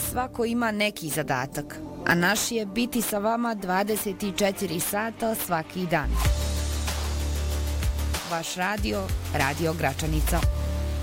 svako ima neki zadatak, a naš je biti sa vama 24 sata svaki dan. Vaš radio, Radio Gračanica.